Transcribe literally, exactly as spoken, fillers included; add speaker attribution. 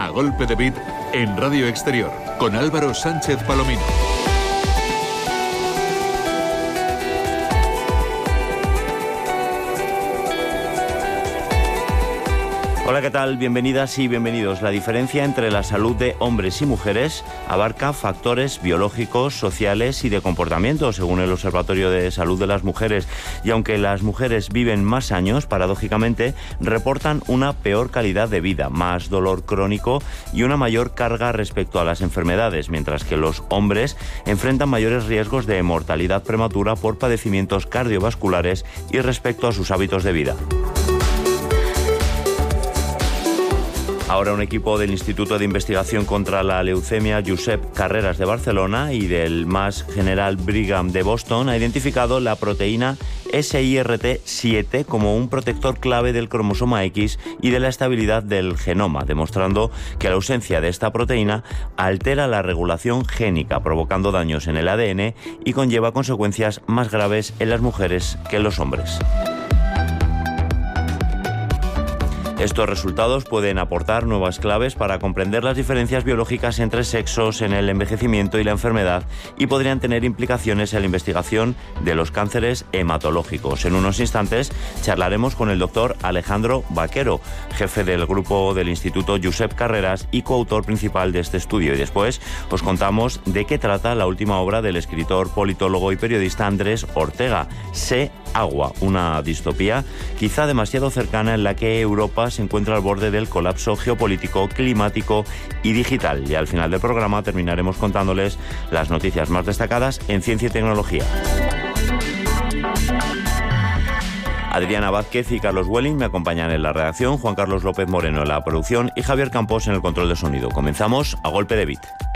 Speaker 1: A Golpe de Beat en Radio Exterior con Álvaro Sánchez Palomino.
Speaker 2: Hola, ¿qué tal? Bienvenidas y bienvenidos. La diferencia entre la salud de hombres y mujeres abarca factores biológicos, sociales y de comportamiento, según el Observatorio de Salud de las Mujeres. Y aunque las mujeres viven más años, paradójicamente, reportan una peor calidad de vida, más dolor crónico y una mayor carga respecto a las enfermedades, mientras que los hombres enfrentan mayores riesgos de mortalidad prematura por padecimientos cardiovasculares y respecto a sus hábitos de vida. Ahora un equipo del Instituto de Investigación contra la Leucemia Josep Carreras de Barcelona y del Mass General Brigham de Boston ha identificado la proteína S I R T siete como un protector clave del cromosoma X y de la estabilidad del genoma, demostrando que la ausencia de esta proteína altera la regulación génica, provocando daños en el A D N y conlleva consecuencias más graves en las mujeres que en los hombres. Estos resultados pueden aportar nuevas claves para comprender las diferencias biológicas entre sexos en el envejecimiento y la enfermedad y podrían tener implicaciones en la investigación de los cánceres hematológicos. En unos instantes charlaremos con el doctor Alejandro Vaquero, jefe del grupo del Instituto Josep Carreras y coautor principal de este estudio. Y después os contamos de qué trata la última obra del escritor, politólogo y periodista Andrés Ortega, Sé Agua, una distopía quizá demasiado cercana en la que Europa se encuentra al borde del colapso geopolítico, climático y digital. Y al final del programa terminaremos contándoles las noticias más destacadas en ciencia y tecnología. Adriana Vázquez y Carlos Welling me acompañan en la redacción, Juan Carlos López Moreno en la producción y Javier Campos en el control de sonido. Comenzamos a golpe de beat.